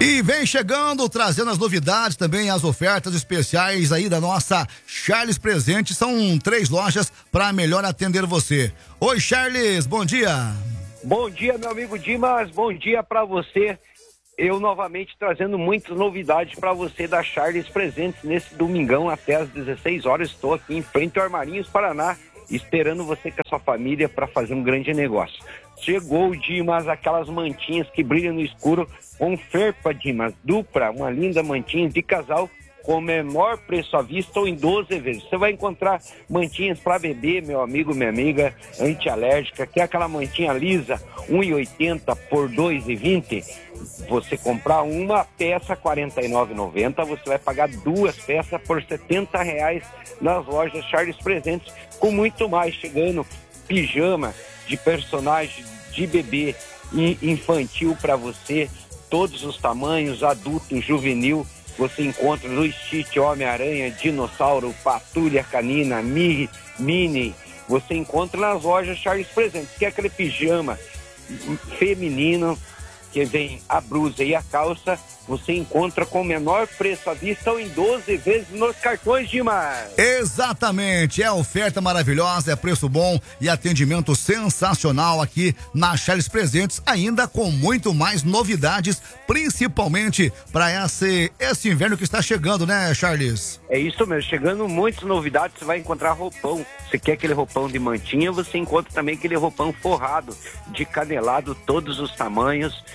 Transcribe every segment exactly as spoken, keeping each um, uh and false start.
E vem chegando, trazendo as novidades também, as ofertas especiais aí da nossa Charles Presentes. São três lojas para melhor atender você. Oi, Charles, bom dia. Bom dia, meu amigo Dimas, bom dia para você. Eu novamente trazendo muitas novidades para você da Charles Presentes nesse domingão até às dezesseis horas. Estou aqui em frente ao Armarinhos, Paraná, esperando você com a sua família para fazer um grande negócio. Chegou, Dimas, aquelas mantinhas que brilham no escuro com felpa, Dimas, dupla, uma linda mantinha de casal com menor preço à vista ou em doze vezes. Você vai encontrar mantinhas para bebê, meu amigo, minha amiga, antialérgica, que é aquela mantinha lisa, um real e oitenta por dois reais e vinte. Você comprar uma peça quarenta e nove reais e noventa centavos, você vai pagar duas peças por setenta reais nas lojas Charles Presentes, com muito mais chegando. Pijama de personagem de bebê e infantil para você, todos os tamanhos, adulto, juvenil. Você encontra no Stitch, Homem-Aranha, Dinossauro, Patrulha Canina, Mi, Mini. Você encontra nas lojas Charles Presentes, que é aquele pijama feminino, que vem a blusa e a calça. Você encontra com o menor preço à vista ou em doze vezes nos cartões de mar. Exatamente, é oferta maravilhosa, é preço bom e atendimento sensacional aqui na Charles Presentes, ainda com muito mais novidades, principalmente para esse, esse inverno que está chegando, né, Charles? É isso mesmo, chegando muitas novidades. Você vai encontrar roupão. Você quer aquele roupão de mantinha, você encontra também aquele roupão forrado, de canelado, todos os tamanhos,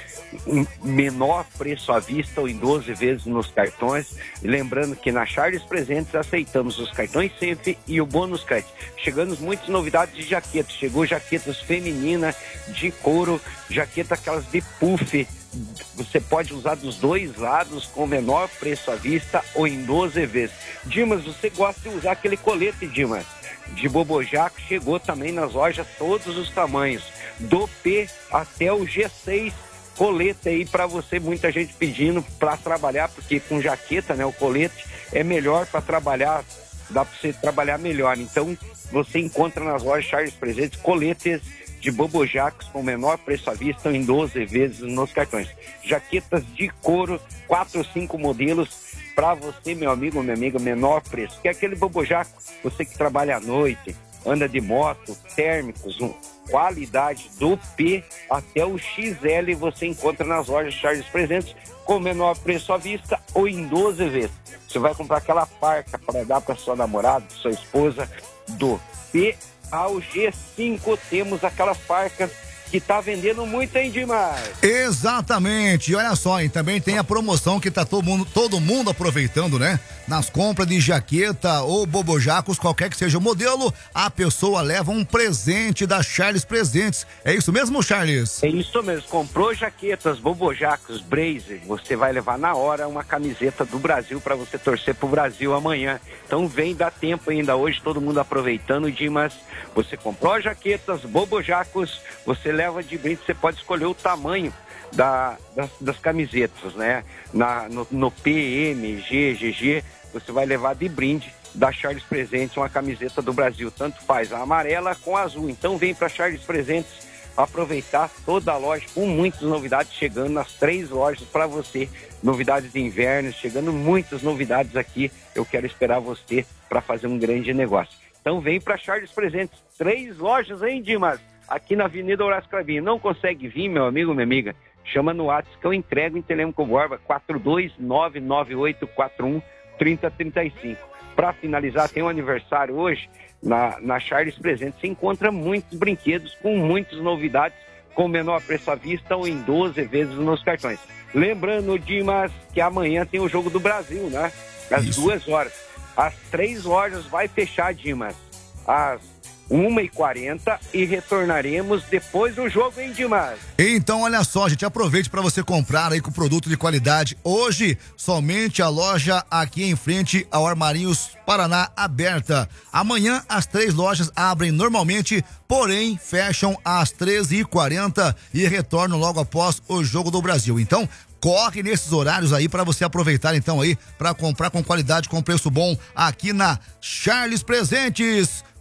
menor preço à vista ou em doze vezes nos cartões. E lembrando que na Charles Presentes aceitamos os cartões sempre e o bônus crédito. Chegando muitas novidades de jaquetas. Chegou jaquetas femininas de couro, jaqueta aquelas de puff. Você pode usar dos dois lados com menor preço à vista ou em doze vezes. Dimas, você gosta de usar aquele colete, Dimas, de bobojaco? Chegou também nas lojas todos os tamanhos, do P até o G seis. Colete aí para você, muita gente pedindo para trabalhar, porque com jaqueta, né, o colete é melhor para trabalhar, dá para você trabalhar melhor. Então você encontra nas lojas Charles Presentes coletes de bobojacos com menor preço à vista em doze vezes nos cartões. Jaquetas de couro, quatro ou cinco modelos para você, meu amigo, minha amiga, menor preço. Que é aquele bobojaco, você que trabalha à noite, anda de moto, térmicos, um, qualidade do P até o X L você encontra nas lojas Charles Presentes com menor preço à vista ou em doze vezes. Você vai comprar aquela parca para dar para sua namorada, sua esposa, do P ao G cinco, temos aquelas parcas que tá vendendo muito, hein, Dimas? Exatamente, e olha só, e também tem a promoção que tá todo mundo, todo mundo aproveitando, né? Nas compras de jaqueta ou bobojacos, qualquer que seja o modelo, a pessoa leva um presente da Charles Presentes. É isso mesmo, Charles? É isso mesmo, comprou jaquetas, bobojacos, blazer, você vai levar na hora uma camiseta do Brasil para você torcer pro Brasil amanhã. Então vem, dá tempo ainda hoje, todo mundo aproveitando, Dimas. Você comprou jaquetas, bobojacos, você leva de brinde, você pode escolher o tamanho da, das, das camisetas, né? Na, no, no P, M, G, G G, você vai levar de brinde da Charles Presentes uma camiseta do Brasil, tanto faz a amarela com a azul. Então vem para Charles Presentes aproveitar toda a loja com muitas novidades chegando nas três lojas para você. Novidades de inverno, chegando muitas novidades aqui. Eu quero esperar você para fazer um grande negócio. Então vem para Charles Presentes, três lojas, hein, Dimas? Aqui na Avenida Horácio Cravin. Não consegue vir, meu amigo, minha amiga? Chama no WhatsApp que eu entrego em Telêmaco Borba, quatro dois nove nove oito quatro um três zero três cinco. Para finalizar, tem um aniversário hoje na, na Charles Presentes. Você encontra muitos brinquedos com muitas novidades, com menor preço à vista ou em doze vezes nos cartões. Lembrando, Dimas, que amanhã tem o Jogo do Brasil, né? Às Isso. duas horas. As três lojas vai fechar, Dimas, às uma e quarenta e retornaremos depois do jogo, hein, Dimas? Então, olha só, gente, aproveite para você comprar aí com produto de qualidade. Hoje, somente a loja aqui em frente ao Armarinhos Paraná aberta. Amanhã, as três lojas abrem normalmente, porém, fecham às treze e quarenta e retornam logo após o Jogo do Brasil. Então, corre nesses horários aí para você aproveitar então aí para comprar com qualidade, com preço bom aqui na Charles Presentes.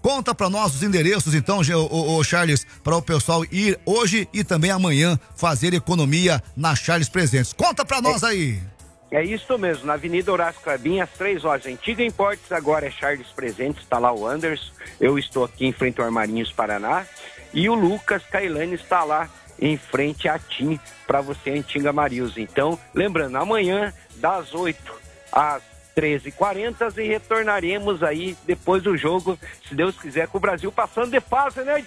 Conta pra nós os endereços, então, o, o Charles, para o pessoal ir hoje e também amanhã fazer economia na Charles Presentes. Conta pra nós aí. É isso mesmo, na Avenida Horácio Clabin, às três lojas. Antiga Importes, agora é Charles Presentes, está lá o Anderson. Eu estou aqui em frente ao Armarinhos Paraná. E o Lucas Cailani está lá em frente à TIM, para você, Antiga Marius. Então, lembrando, amanhã, das oito às treze e quarenta, e retornaremos aí depois do jogo, se Deus quiser, com o Brasil passando de fase, né?